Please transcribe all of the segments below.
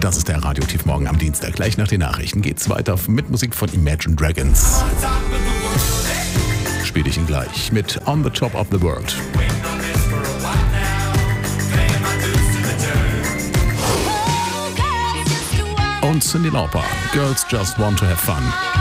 Das ist der Radioaktiv Morgen am Dienstag. Gleich nach den Nachrichten geht's weiter mit Musik von Imagine Dragons. Spiele ich ihn gleich mit On the Top of the World. Und Cyndi Lauper, Girls Just Want to Have Fun.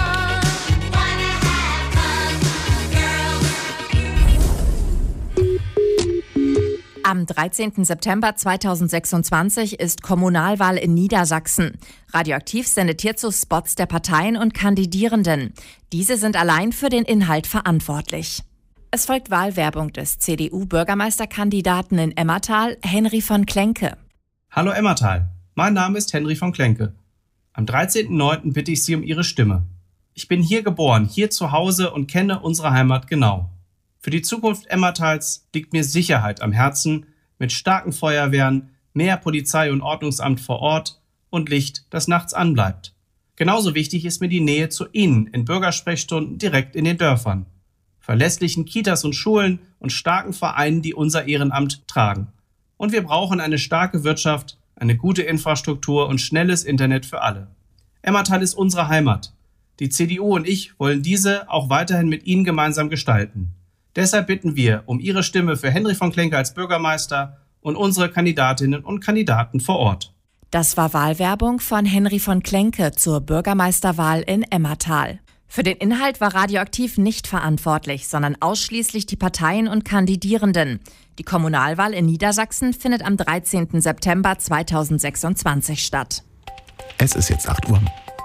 Am 13. September 2026 ist Kommunalwahl in Niedersachsen. Radioaktiv sendet hierzu Spots der Parteien und Kandidierenden. Diese sind allein für den Inhalt verantwortlich. Es folgt Wahlwerbung des CDU-Bürgermeisterkandidaten in Emmertal, Henry von Klenke. Hallo Emmertal, mein Name ist Henry von Klenke. Am 13.09. bitte ich Sie um Ihre Stimme. Ich bin hier geboren, hier zu Hause und kenne unsere Heimat genau. Für die Zukunft Emmertals liegt mir Sicherheit am Herzen, mit starken Feuerwehren, mehr Polizei und Ordnungsamt vor Ort und Licht, das nachts anbleibt. Genauso wichtig ist mir die Nähe zu Ihnen in Bürgersprechstunden direkt in den Dörfern, verlässlichen Kitas und Schulen und starken Vereinen, die unser Ehrenamt tragen. Und wir brauchen eine starke Wirtschaft, eine gute Infrastruktur und schnelles Internet für alle. Emmertal ist unsere Heimat. Die CDU und ich wollen diese auch weiterhin mit Ihnen gemeinsam gestalten. Deshalb bitten wir um Ihre Stimme für Henry von Klenke als Bürgermeister und unsere Kandidatinnen und Kandidaten vor Ort. Das war Wahlwerbung von Henry von Klenke zur Bürgermeisterwahl in Emmertal. Für den Inhalt war Radioaktiv nicht verantwortlich, sondern ausschließlich die Parteien und Kandidierenden. Die Kommunalwahl in Niedersachsen findet am 13. September 2026 statt. Es ist jetzt 8 Uhr.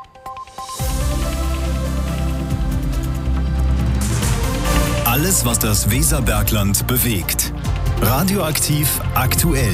Alles, was das Weserbergland bewegt. Radioaktiv aktuell.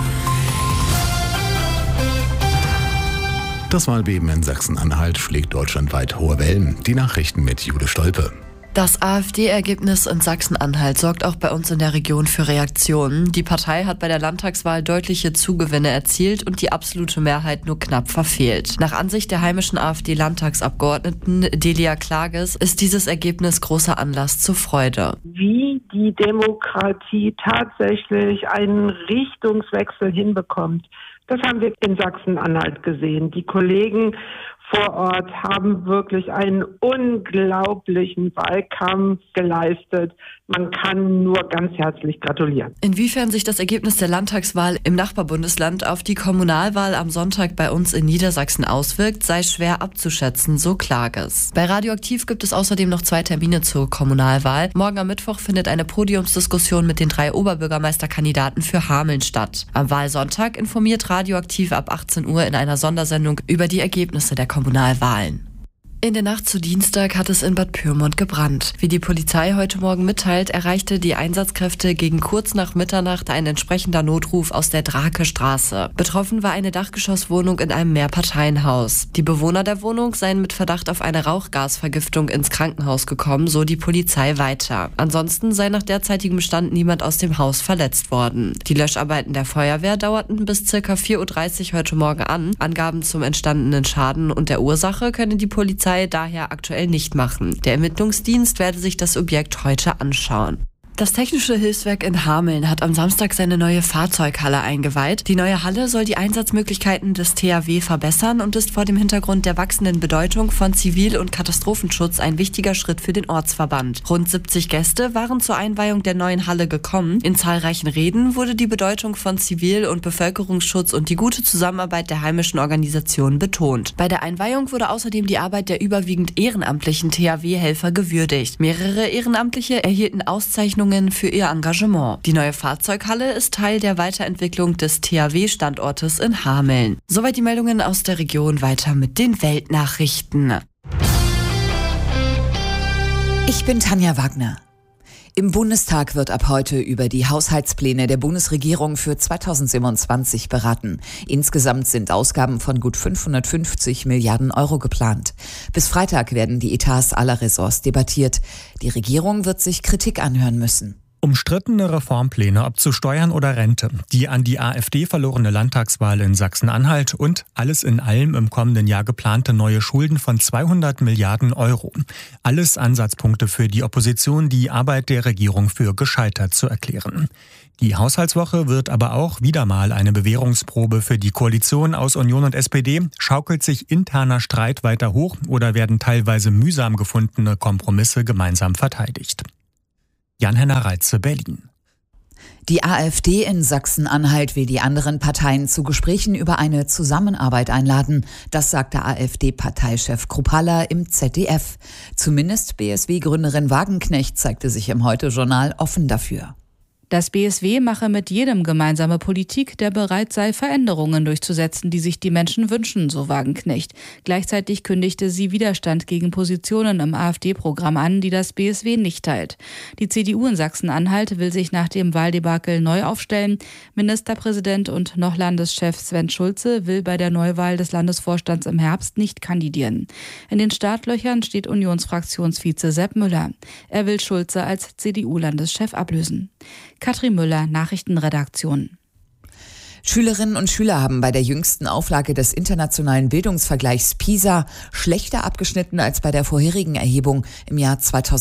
Das Wahlbeben in Sachsen-Anhalt schlägt deutschlandweit hohe Wellen. Die Nachrichten mit Jude Stolpe. Das AfD-Ergebnis in Sachsen-Anhalt sorgt auch bei uns in der Region für Reaktionen. Die Partei hat bei der Landtagswahl deutliche Zugewinne erzielt und die absolute Mehrheit nur knapp verfehlt. Nach Ansicht der heimischen AfD-Landtagsabgeordneten Delia Klages ist dieses Ergebnis großer Anlass zur Freude. Wie die Demokratie tatsächlich einen Richtungswechsel hinbekommt, das haben wir in Sachsen-Anhalt gesehen. Die Kollegen vor Ort haben wirklich einen unglaublichen Wahlkampf geleistet. Man kann nur ganz herzlich gratulieren. Inwiefern sich das Ergebnis der Landtagswahl im Nachbarbundesland auf die Kommunalwahl am Sonntag bei uns in Niedersachsen auswirkt, sei schwer abzuschätzen, so Klages. Bei Radioaktiv gibt es außerdem noch 2 Termine zur Kommunalwahl. Morgen am Mittwoch findet eine Podiumsdiskussion mit den 3 Oberbürgermeisterkandidaten für Hameln statt. Am Wahlsonntag informiert Radioaktiv ab 18 Uhr in einer Sondersendung über die Ergebnisse der Kommunalwahlen. In der Nacht zu Dienstag hat es in Bad Pyrmont gebrannt. Wie die Polizei heute Morgen mitteilt, erreichte die Einsatzkräfte gegen kurz nach Mitternacht ein entsprechender Notruf aus der Drakestraße. Betroffen war eine Dachgeschosswohnung in einem Mehrparteienhaus. Die Bewohner der Wohnung seien mit Verdacht auf eine Rauchgasvergiftung ins Krankenhaus gekommen, so die Polizei weiter. Ansonsten sei nach derzeitigem Stand niemand aus dem Haus verletzt worden. Die Löscharbeiten der Feuerwehr dauerten bis ca. 4.30 Uhr heute Morgen an. Angaben zum entstandenen Schaden und der Ursache könne die Polizei daher aktuell nicht machen. Der Ermittlungsdienst werde sich das Objekt heute anschauen. Das Technische Hilfswerk in Hameln hat am Samstag seine neue Fahrzeughalle eingeweiht. Die neue Halle soll die Einsatzmöglichkeiten des THW verbessern und ist vor dem Hintergrund der wachsenden Bedeutung von Zivil- und Katastrophenschutz ein wichtiger Schritt für den Ortsverband. Rund 70 Gäste waren zur Einweihung der neuen Halle gekommen. In zahlreichen Reden wurde die Bedeutung von Zivil- und Bevölkerungsschutz und die gute Zusammenarbeit der heimischen Organisationen betont. Bei der Einweihung wurde außerdem die Arbeit der überwiegend ehrenamtlichen THW-Helfer gewürdigt. Mehrere Ehrenamtliche erhielten Auszeichnungen für ihr Engagement. Die neue Fahrzeughalle ist Teil der Weiterentwicklung des THW-Standortes in Hameln. Soweit die Meldungen aus der Region. Weiter mit den Weltnachrichten. Ich bin Tanja Wagner. Im Bundestag wird ab heute über die Haushaltspläne der Bundesregierung für 2027 beraten. Insgesamt sind Ausgaben von gut 550 Milliarden Euro geplant. Bis Freitag werden die Etats aller Ressorts debattiert. Die Regierung wird sich Kritik anhören müssen. Umstrittene Reformpläne, ob zu Steuern oder Rente, die an die AfD verlorene Landtagswahl in Sachsen-Anhalt und alles in allem im kommenden Jahr geplante neue Schulden von 200 Milliarden Euro. Alles Ansatzpunkte für die Opposition, die Arbeit der Regierung für gescheitert zu erklären. Die Haushaltswoche wird aber auch wieder mal eine Bewährungsprobe für die Koalition aus Union und SPD. Schaukelt sich interner Streit weiter hoch oder werden teilweise mühsam gefundene Kompromisse gemeinsam verteidigt? Jan-Henner Reitze, Berlin. Die AfD in Sachsen-Anhalt will die anderen Parteien zu Gesprächen über eine Zusammenarbeit einladen. Das sagte AfD-Parteichef Kruppalla im ZDF. Zumindest BSW-Gründerin Wagenknecht zeigte sich im Heute-Journal offen dafür. Das BSW mache mit jedem gemeinsame Politik, der bereit sei, Veränderungen durchzusetzen, die sich die Menschen wünschen, so Wagenknecht. Gleichzeitig kündigte sie Widerstand gegen Positionen im AfD-Programm an, die das BSW nicht teilt. Die CDU in Sachsen-Anhalt will sich nach dem Wahldebakel neu aufstellen. Ministerpräsident und noch Landeschef Sven Schulze will bei der Neuwahl des Landesvorstands im Herbst nicht kandidieren. In den Startlöchern steht Unionsfraktionsvize Sepp Müller. Er will Schulze als CDU-Landeschef ablösen. Katrin Müller, Nachrichtenredaktion. Schülerinnen und Schüler haben bei der jüngsten Auflage des internationalen Bildungsvergleichs PISA schlechter abgeschnitten als bei der vorherigen Erhebung im Jahr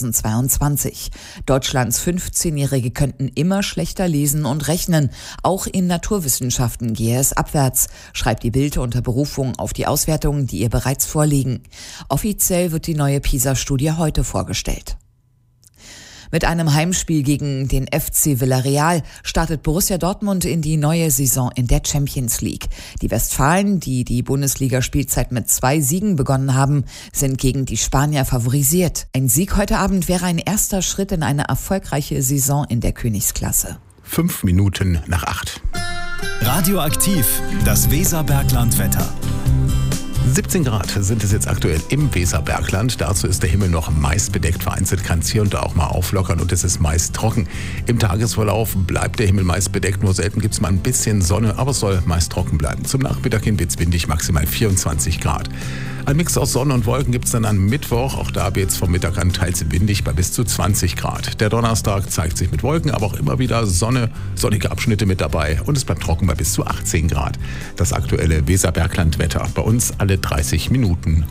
2022. Deutschlands 15-Jährige könnten immer schlechter lesen und rechnen. Auch in Naturwissenschaften gehe es abwärts, schreibt die Bild unter Berufung auf die Auswertungen, die ihr bereits vorliegen. Offiziell wird die neue PISA-Studie heute vorgestellt. Mit einem Heimspiel gegen den FC Villarreal startet Borussia Dortmund in die neue Saison in der Champions League. Die Westfalen, die die Bundesliga-Spielzeit mit 2 Siegen begonnen haben, sind gegen die Spanier favorisiert. Ein Sieg heute Abend wäre ein erster Schritt in eine erfolgreiche Saison in der Königsklasse. 5 Minuten nach 8. Radioaktiv, das Weserbergland-Wetter. 17 Grad sind es jetzt aktuell im Weserbergland. Dazu ist der Himmel noch meist bedeckt. Vereinzelt kann es hier und da auch mal auflockern und es ist meist trocken. Im Tagesverlauf bleibt der Himmel meist bedeckt. Nur selten gibt es mal ein bisschen Sonne, aber es soll meist trocken bleiben. Zum Nachmittag hin wird es windig, maximal 24 Grad. Ein Mix aus Sonne und Wolken gibt es dann am Mittwoch. Auch da wird es vom Mittag an teils windig bei bis zu 20 Grad. Der Donnerstag zeigt sich mit Wolken, aber auch immer wieder Sonne, sonnige Abschnitte mit dabei. Und es bleibt trocken bei bis zu 18 Grad. Das aktuelle Weserbergland-Wetter. Bei uns alle 30 Minuten.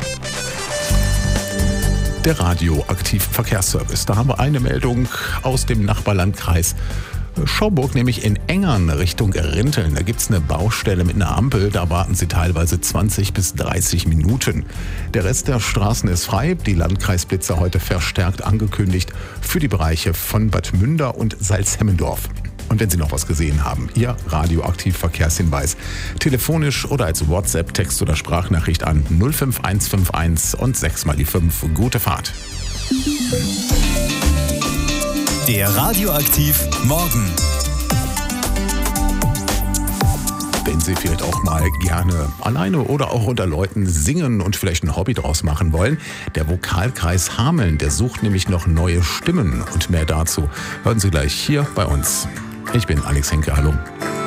Der Radioaktiv-Verkehrsservice. Da haben wir eine Meldung aus dem Nachbarlandkreis Schaumburg, nämlich in Engern Richtung Rinteln. Da gibt es eine Baustelle mit einer Ampel, da warten Sie teilweise 20 bis 30 Minuten. Der Rest der Straßen ist frei, die Landkreisblitzer heute verstärkt angekündigt für die Bereiche von Bad Münder und Salzhemmendorf. Und wenn Sie noch was gesehen haben, Ihr Radioaktiv-Verkehrshinweis telefonisch oder als WhatsApp, Text- oder Sprachnachricht an 05151 und 6 mal die 5. Gute Fahrt. Der Radioaktiv Morgen. Wenn Sie vielleicht auch mal gerne alleine oder auch unter Leuten singen und vielleicht ein Hobby draus machen wollen, der Vokalkreis Hameln, der sucht nämlich noch neue Stimmen. Und mehr dazu hören Sie gleich hier bei uns. Ich bin Alex Henke, hallo.